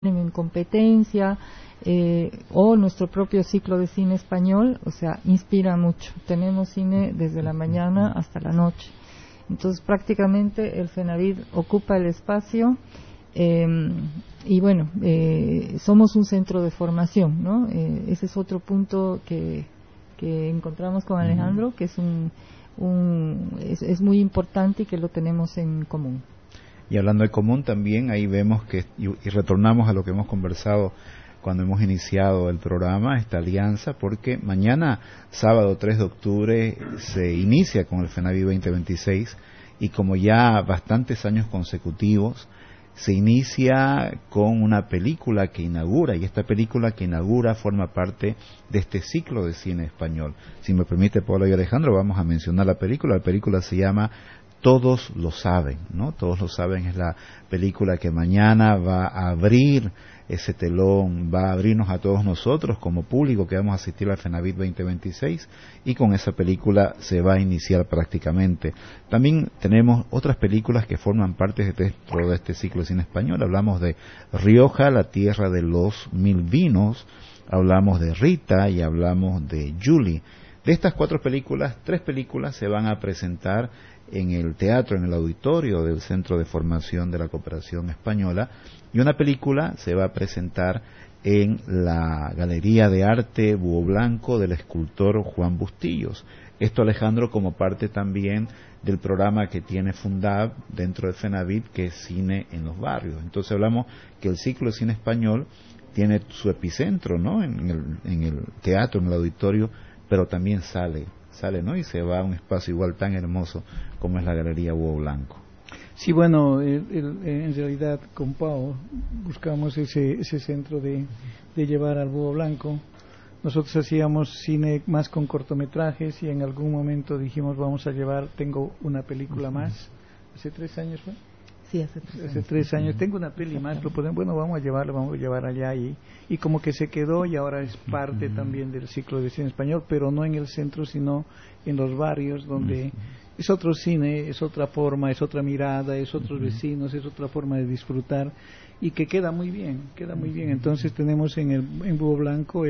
en competencia, o nuestro propio ciclo de cine español, o sea, inspira mucho. Tenemos cine desde la mañana hasta la noche. Entonces, prácticamente el FENAVID ocupa el espacio, y bueno, somos un centro de formación, ¿no? Ese es otro punto que encontramos con Alejandro, que es es muy importante y que lo tenemos en común. Y hablando de común también, ahí vemos que, y retornamos a lo que hemos conversado cuando hemos iniciado el programa, esta alianza, porque mañana, sábado 3 de octubre, se inicia con el FENAVID 2026, y como ya bastantes años consecutivos, se inicia con una película que inaugura, y esta película que inaugura forma parte de este ciclo de cine español. Si me permite, Paula y Alejandro, vamos a mencionar la película. La película se llama Todos lo saben, ¿no? Todos lo saben es la película que mañana va a abrir ese telón, va a abrirnos a todos nosotros como público que vamos a asistir al FENAVID 2026, y con esa película se va a iniciar prácticamente. También tenemos otras películas que forman parte de este ciclo de cine español. Hablamos de Rioja, la tierra de los 1000 vinos, hablamos de Rita y hablamos de Julie. De estas 4 películas, 3 películas se van a presentar en el teatro, en el auditorio del Centro de Formación de la Cooperación Española, y una película se va a presentar en la Galería de Arte Búho Blanco del escultor Juan Bustillos. Esto, Alejandro, como parte también del programa que tiene Fundab dentro de FENAVID, que es Cine en los Barrios. Entonces hablamos que el ciclo de cine español tiene su epicentro, ¿no?, en el teatro, en el auditorio, pero también sale, ¿no?, y se va a un espacio igual tan hermoso como es la Galería Búho Blanco. Sí, bueno, en realidad con Pau buscamos ese centro de llevar al Búho Blanco. Nosotros hacíamos cine más con cortometrajes, y en algún momento dijimos vamos a llevar, tengo una película más, hace 3 años fue. Sí, hace 3 años. Tengo una peli más, bueno, vamos a llevar allá, y como que se quedó, y ahora es parte también del ciclo de cine español, pero no en el centro, sino en los barrios, donde es otro cine, es otra forma, es otra mirada, es otros vecinos, es otra forma de disfrutar, y que queda muy bien. Entonces tenemos en Búho Blanco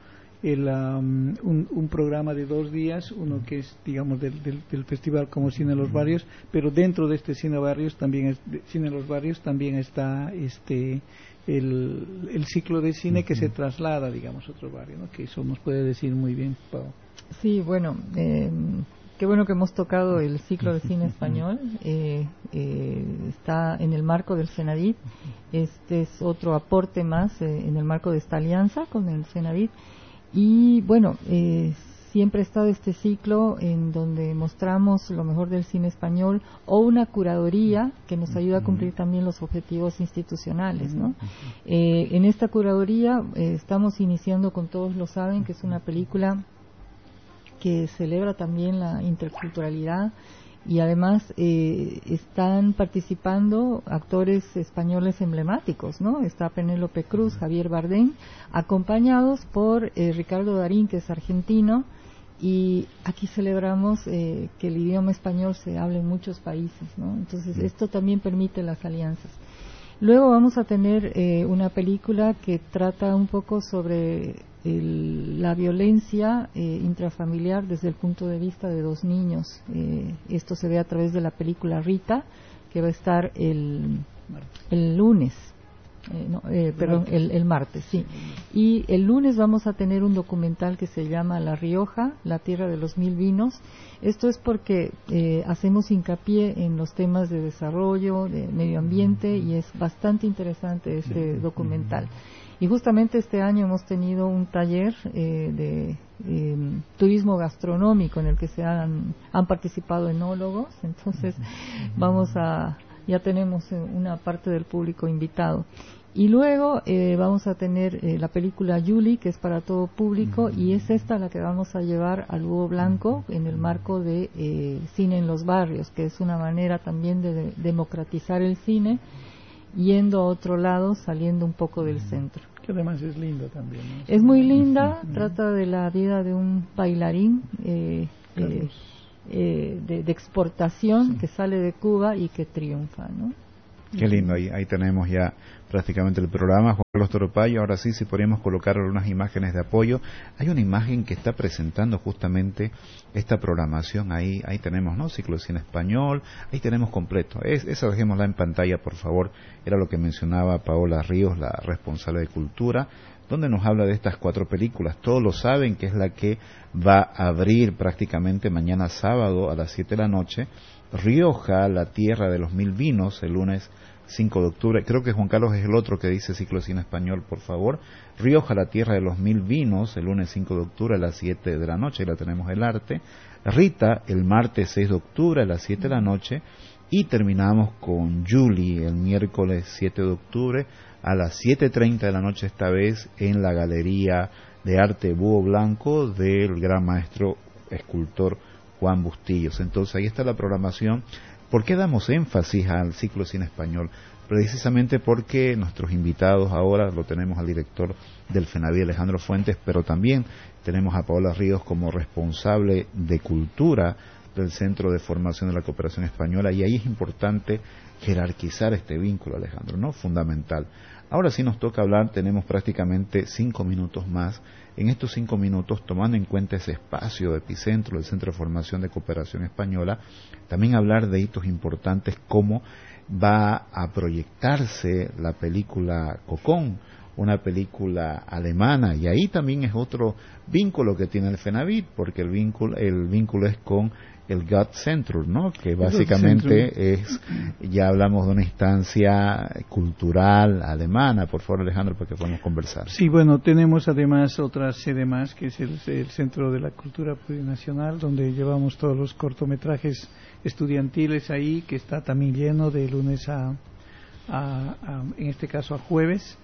un programa de 2 días, uno que es, digamos, del festival como Cine en los Barrios, pero dentro de este Cine en los Barrios también está el ciclo de cine que se traslada, digamos, a otro barrio, ¿no? Que eso nos puede decir muy bien, Pau. Sí, bueno, qué bueno que hemos tocado el ciclo de cine español. Está en el marco del FENAVID. Este es otro aporte más en el marco de esta alianza con el FENAVID. Y bueno, siempre ha estado este ciclo en donde mostramos lo mejor del cine español, o una curaduría que nos ayuda a cumplir también los objetivos institucionales, ¿no? En esta curaduría estamos iniciando con Todos lo saben, que es una película que celebra también la interculturalidad, y además están participando actores españoles emblemáticos, ¿no? Está Penélope Cruz, Javier Bardem, acompañados por Ricardo Darín, que es argentino, y aquí celebramos que el idioma español se hable en muchos países, ¿no? Entonces esto también permite las alianzas. Luego vamos a tener una película que trata un poco sobre la violencia intrafamiliar desde el punto de vista de 2 niños. Esto se ve a través de la película Rita, que va a estar el lunes. El martes, sí. Y el lunes vamos a tener un documental que se llama La Rioja, la tierra de los 1000 vinos. Esto es porque hacemos hincapié en los temas de desarrollo, de medio ambiente, y es bastante interesante este documental. Y justamente este año hemos tenido un taller de turismo gastronómico en el que han participado enólogos. Entonces ya tenemos una parte del público invitado. Y luego vamos a tener la película Julie, que es para todo público, y es esta la que vamos a llevar al Búho Blanco en el marco de Cine en los Barrios, que es una manera también de democratizar el cine, yendo a otro lado, saliendo un poco del centro. Que además es linda también, ¿no? Es muy linda, trata de la vida de un bailarín de exportación, que sale de Cuba y que triunfa, ¿no? Qué lindo, ahí tenemos ya prácticamente el programa. Juan Carlos Toropay, ahora sí, si podríamos colocar algunas imágenes de apoyo. Hay una imagen que está presentando justamente esta programación, ahí tenemos, ¿no? Ciclo de cine español, ahí tenemos completo. Esa dejémosla en pantalla, por favor. Era lo que mencionaba Paola Ríos, la responsable de Cultura, donde nos habla de estas 4 películas. Todos lo saben, que es la que va a abrir prácticamente mañana sábado a las 7 de la noche. Rioja, la tierra de los 1000 vinos, el lunes 5 de octubre. Creo que Juan Carlos es el otro que dice ciclo de cine español, por favor. Rioja, la tierra de los 1000 vinos, el lunes 5 de octubre a las 7 de la noche, ahí la tenemos el arte. Rita, el martes 6 de octubre a las 7 de la noche. Y terminamos con Julie, el miércoles 7 de octubre a las 7:30 de la noche, esta vez en la Galería de Arte Búho Blanco del gran maestro escultor Juan Bustillos. Entonces ahí está la programación. ¿Por qué damos énfasis al ciclo de cine español? Precisamente porque nuestros invitados ahora lo tenemos al director del FENAVID, Alejandro Fuentes, pero también tenemos a Paola Ríos como responsable de cultura del Centro de Formación de la Cooperación Española, y ahí es importante jerarquizar este vínculo, Alejandro, ¿no? Fundamental. Ahora sí nos toca hablar, tenemos prácticamente 5 minutos más. En estos 5 minutos, tomando en cuenta ese espacio de epicentro del Centro de Formación de Cooperación Española, también hablar de hitos importantes como va a proyectarse la película Cocón, una película alemana, y ahí también es otro vínculo que tiene el FENAVID, porque el vínculo es con el Goethe Centrum, ¿no? Que básicamente es, ya hablamos de una instancia cultural alemana. Por favor, Alejandro, para que podamos conversar. Sí, bueno, tenemos además otra sede más, que es el Centro de la Cultura Plurinacional, donde llevamos todos los cortometrajes estudiantiles ahí, que está también lleno de lunes a en este caso a jueves.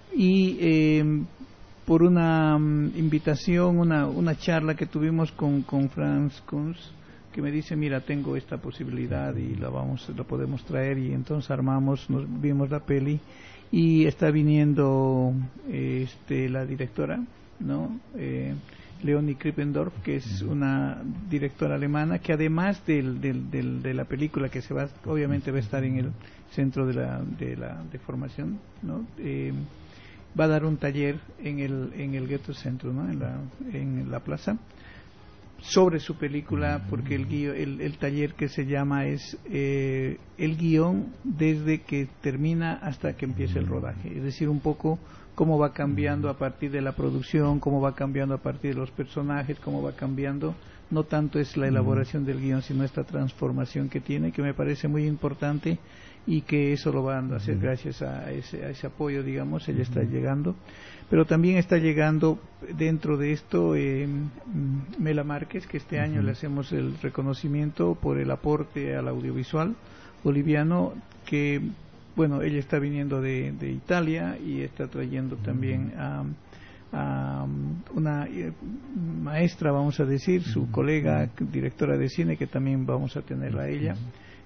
Y por una invitación, una charla que tuvimos con Franz Kunz, que me dice, mira, tengo esta posibilidad y la podemos traer, y entonces vimos la peli, y está viniendo la directora, ¿no? Leonie Krippendorf, que es una directora alemana, que además de la película, que obviamente va a estar en el centro de formación, ¿no? Va a dar un taller en el Goethe Centrum, ¿no? en la plaza, sobre su película, porque el taller que se llama es el guión desde que termina hasta que empieza el rodaje, es decir, un poco cómo va cambiando a partir de la producción, cómo va cambiando a partir de los personajes, cómo va cambiando. No tanto es la elaboración del guión, sino esta transformación que tiene, que me parece muy importante, y que eso lo van a hacer gracias a ese apoyo, digamos. Ella está llegando, pero también está llegando dentro de esto Mela Márquez, que este año le hacemos el reconocimiento por el aporte al audiovisual boliviano, que bueno, ella está viniendo de Italia y está trayendo también a una maestra, vamos a decir, su colega directora de cine, que también vamos a tenerla a ella.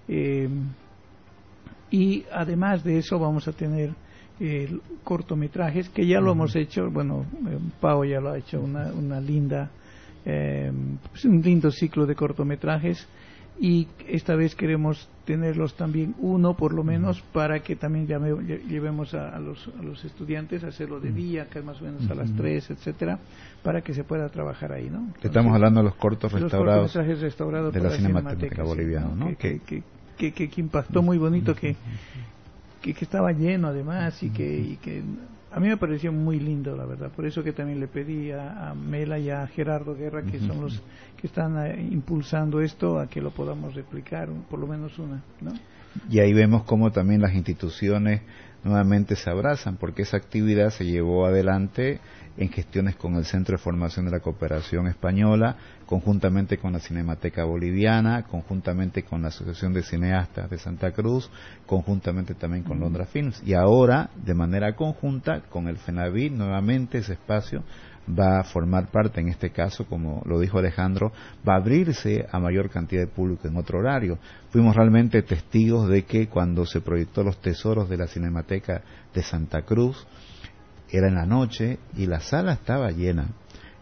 Y además de eso vamos a tener cortometrajes, que ya lo hemos hecho. Bueno, Pau ya lo ha hecho, una linda un lindo ciclo de cortometrajes, y esta vez queremos tenerlos también uno por lo menos, para que también llevemos a los estudiantes a hacerlo de día, que es más o menos a las 3, etcétera, para que se pueda trabajar ahí, ¿no? Entonces, estamos hablando de los cortos restaurados, de la Cinemateca Boliviana, ¿no? Que impactó muy bonito, que estaba lleno además, y que a mí me pareció muy lindo, la verdad. Por eso que también le pedí a Mela y a Gerardo Guerra, que son los que están impulsando esto, a que lo podamos replicar, por lo menos una, ¿no? Y ahí vemos cómo también las instituciones nuevamente se abrazan, porque esa actividad se llevó adelante en gestiones con el Centro de Formación de la Cooperación Española, conjuntamente con la Cinemateca Boliviana, conjuntamente con la Asociación de Cineastas de Santa Cruz, conjuntamente también con Londra Films, y ahora de manera conjunta con el FENAVID. Nuevamente ese espacio va a formar parte, en este caso, como lo dijo Alejandro, va a abrirse a mayor cantidad de público en otro horario. Fuimos realmente testigos de que cuando se proyectó Los Tesoros de la Cinemateca de Santa Cruz, era en la noche y la sala estaba llena.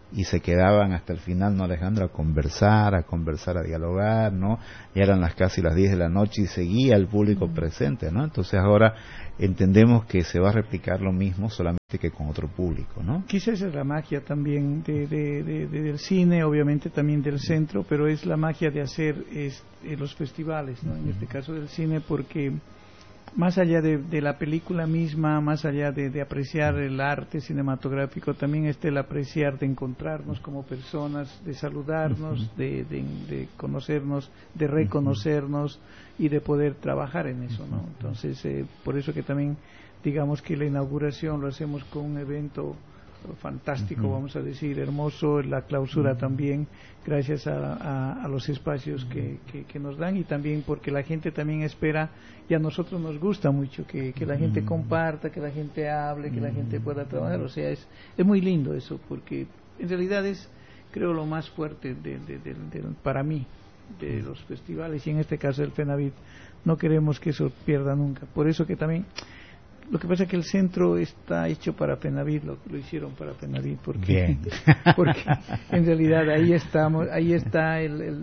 y se quedaban hasta el final, ¿no, Alejandro? A conversar, a dialogar, ¿no? Ya eran casi las 10 de la noche y seguía el público presente, ¿no? Entonces ahora entendemos que se va a replicar lo mismo, solamente que con otro público, ¿no? Quizás esa es la magia también del cine, obviamente también del centro, pero es la magia de hacer los festivales, ¿no? En este caso del cine, porque más allá de la película misma, más allá de apreciar el arte cinematográfico, también está el apreciar de encontrarnos como personas, de saludarnos, de conocernos, de reconocernos y de poder trabajar en eso, ¿no? Entonces, por eso que también digamos que la inauguración lo hacemos con un evento fantástico, vamos a decir, hermoso, la clausura también, gracias a los espacios que nos dan, y también porque la gente también espera, y a nosotros nos gusta mucho que la gente comparta, que la gente hable, que la gente pueda trabajar. O sea, es muy lindo eso, porque en realidad es, creo, lo más fuerte para mí de los festivales, y en este caso el FENAVIT. No queremos que eso pierda nunca, por eso que también lo que pasa es que el centro está hecho para FENAVIT, lo hicieron para FENAVIT, porque en realidad ahí está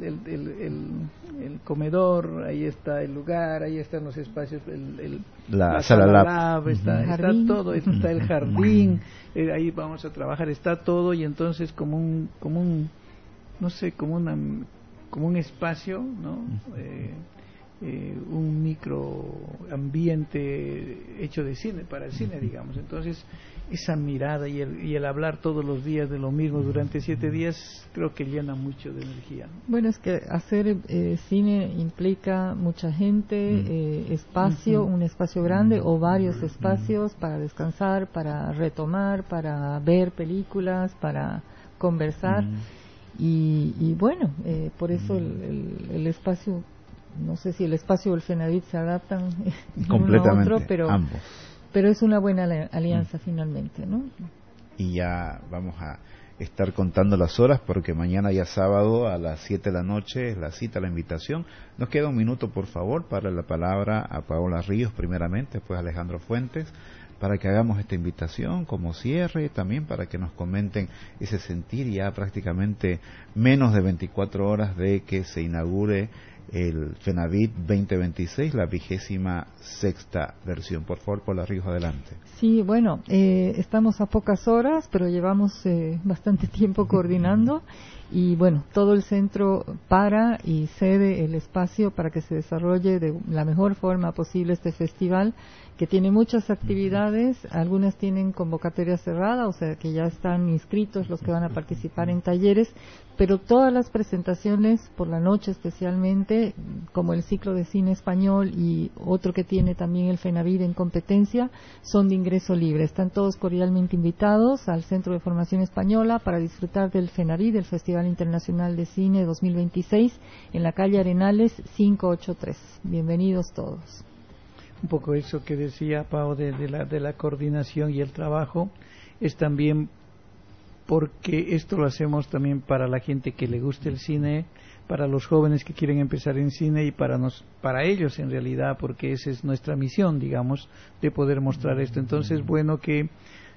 el comedor, ahí está el lugar, ahí están los espacios, la sala lab, está todo, está el jardín, ahí vamos a trabajar, está todo, y entonces como un espacio, ¿no? Un microambiente hecho de cine, para el cine, digamos. Entonces, esa mirada y el hablar todos los días de lo mismo durante 7 días, creo que llena mucho de energía, ¿no? Bueno, es que hacer cine implica mucha gente, espacio, un espacio grande o varios espacios para descansar, para retomar, para ver películas, para conversar. Y bueno, por eso el espacio, no sé si el espacio o el FENAVIT se adaptan completamente, uno a otro, ambos. Pero es una buena alianza finalmente, ¿no? Y ya vamos a estar contando las horas, porque mañana ya sábado a las 7 de la noche es la cita, la invitación. Nos queda un minuto, por favor, para la palabra a Paola Ríos primeramente, después a Alejandro Fuentes, para que hagamos esta invitación como cierre, también para que nos comenten ese sentir, ya prácticamente menos de 24 horas de que se inaugure el FENAVIT 2026, la 26ª versión. Por favor, Paola Ríos, adelante. Sí, bueno, estamos a pocas horas, pero llevamos bastante tiempo coordinando, y bueno, todo el centro para y cede el espacio para que se desarrolle de la mejor forma posible este festival, que tiene muchas actividades. Algunas tienen convocatoria cerrada, o sea que ya están inscritos los que van a participar en talleres, pero todas las presentaciones por la noche especialmente, como el ciclo de cine español y otro que tiene también el FENAVIT en competencia, son de ingreso libre. Están todos cordialmente invitados al Centro de Formación Española para disfrutar del FENAVIT, del Festival Internacional de Cine 2026, en la calle Arenales 583. Bienvenidos todos. Un poco eso que decía Pau de la coordinación y el trabajo es también porque esto lo hacemos también para la gente que le gusta el cine, para los jóvenes que quieren empezar en cine, y para ellos en realidad, porque esa es nuestra misión, digamos, de poder mostrar esto. Entonces, bueno, que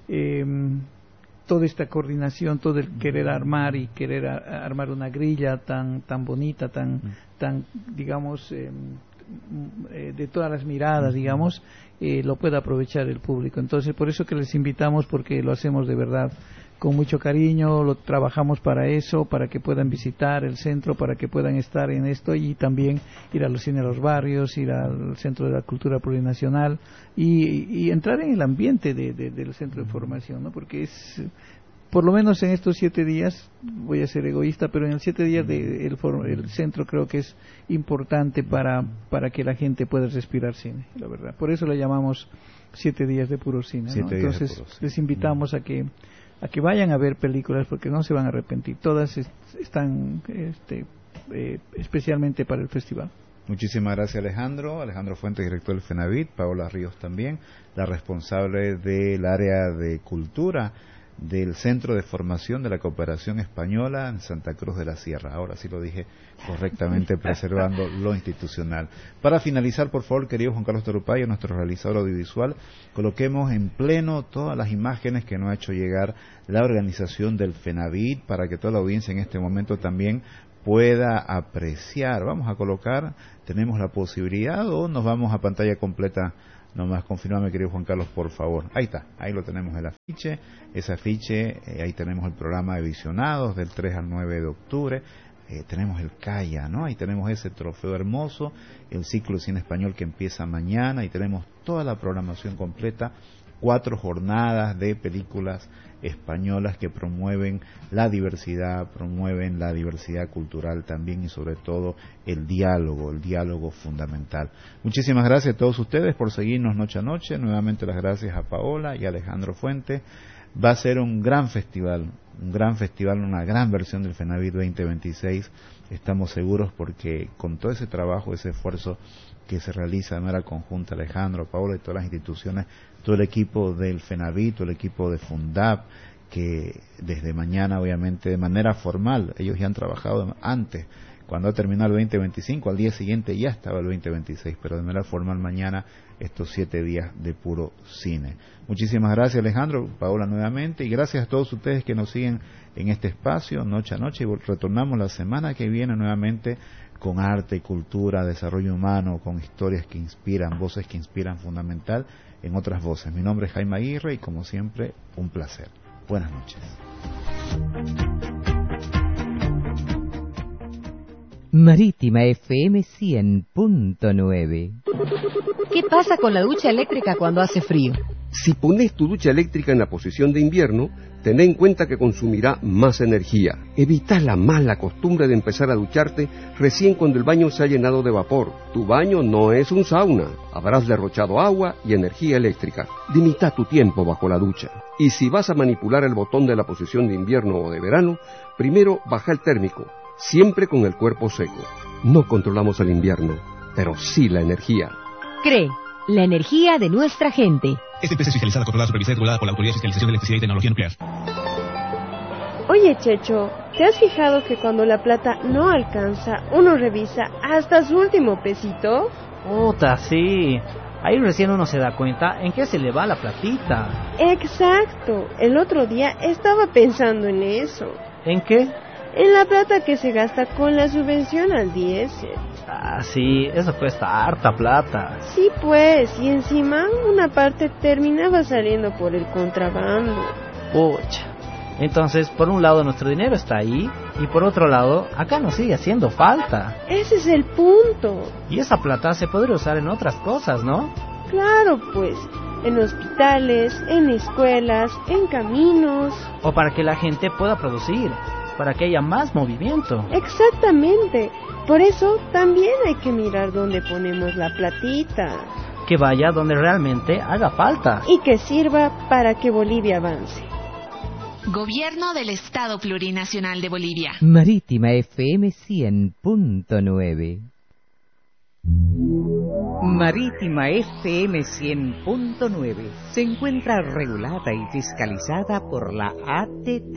toda esta coordinación, todo el querer armar y querer armar una grilla tan bonita, tan digamos, de todas las miradas, digamos, lo pueda aprovechar el público. Entonces, por eso que les invitamos, porque lo hacemos de verdad con mucho cariño, lo trabajamos para eso, para que puedan visitar el centro, para que puedan estar en esto, y también ir a los cines de los barrios, ir al Centro de la Cultura Plurinacional y entrar en el ambiente del centro de formación, ¿no? Porque es, por lo menos en estos 7 días, voy a ser egoísta, pero en el 7 días el centro creo que es importante para que la gente pueda respirar cine, la verdad. Por eso le llamamos 7 días de puro cine, ¿no? Entonces les invitamos a que vayan a ver películas, porque no se van a arrepentir. Todas están especialmente para el festival. Muchísimas gracias, Alejandro. Alejandro Fuentes, director del FENAVIT. Paola Ríos también, la responsable del área de cultura del Centro de Formación de la Cooperación Española en Santa Cruz de la Sierra. Ahora sí lo dije correctamente, preservando lo institucional. Para finalizar, por favor, querido Juan Carlos Tarupaya, nuestro realizador audiovisual, coloquemos en pleno todas las imágenes que nos ha hecho llegar la organización del FENAVIT para que toda la audiencia en este momento también pueda apreciar. Vamos a colocar, tenemos la posibilidad o nos vamos a pantalla completa. Nomás confirmame, querido Juan Carlos, por favor. Ahí está, ahí lo tenemos el afiche. Ese afiche, ahí tenemos el programa de visionados del 3 al 9 de octubre. Tenemos el CAIA, ¿no? Ahí tenemos ese trofeo hermoso, el ciclo de cine español que empieza mañana, y tenemos toda la programación completa, 4 jornadas de películas españolas que promueven la diversidad cultural también, y sobre todo el diálogo fundamental. Muchísimas gracias a todos ustedes por seguirnos noche a noche. Nuevamente las gracias a Paola y a Alejandro Fuente. Va a ser un gran festival, una gran versión del FENAVIT 2026. Estamos seguros, porque con todo ese trabajo, ese esfuerzo que se realiza de manera conjunta, Alejandro, Paola y todas las instituciones, todo el equipo del FENAVIT, todo el equipo de Fundap, que desde mañana, obviamente, de manera formal, ellos ya han trabajado antes, cuando ha terminado el 2025, al día siguiente ya estaba el 2026, pero de manera formal mañana, estos 7 días de puro cine. Muchísimas gracias, Alejandro, Paola nuevamente, y gracias a todos ustedes que nos siguen en este espacio, noche a noche, y retornamos la semana que viene nuevamente con arte, cultura, desarrollo humano, con historias que inspiran, voces que inspiran, fundamental, en otras voces. Mi nombre es Jaime Aguirre y, como siempre, un placer. Buenas noches. Marítima FM 100.9. ¿Qué pasa con la ducha eléctrica cuando hace frío? Si pones tu ducha eléctrica en la posición de invierno, ten en cuenta que consumirá más energía. Evita la mala costumbre de empezar a ducharte recién cuando el baño se ha llenado de vapor. Tu baño no es un sauna. Habrás derrochado agua y energía eléctrica. Limita tu tiempo bajo la ducha. Y si vas a manipular el botón de la posición de invierno o de verano, primero baja el térmico, siempre con el cuerpo seco. No controlamos el invierno, pero sí la energía. CRE, la energía de nuestra gente. Esta empresa es fiscalizada, controlada, supervisada y regulada por la Autoridad de Fiscalización de Electricidad y Tecnología Nuclear. Oye, Checho, ¿te has fijado que cuando la plata no alcanza, uno revisa hasta su último pesito? Puta, sí. Ahí recién uno se da cuenta en qué se le va la platita. Exacto. El otro día estaba pensando en eso. ¿En qué? En la plata que se gasta con la subvención al diésel. Ah, sí, eso cuesta harta plata. Sí, pues, y encima una parte terminaba saliendo por el contrabando. Pucha. Entonces, por un lado nuestro dinero está ahí, y por otro lado, acá nos sigue haciendo falta. Ese es el punto. Y esa plata se podría usar en otras cosas, ¿no? Claro, pues, en hospitales, en escuelas, en caminos. O para que la gente pueda producir, para que haya más movimiento. Exactamente. Por eso también hay que mirar dónde ponemos la platita. Que vaya donde realmente haga falta. Y que sirva para que Bolivia avance. Gobierno del Estado Plurinacional de Bolivia. Marítima FM 100.9. Marítima FM 100.9 se encuentra regulada y fiscalizada por la ATT.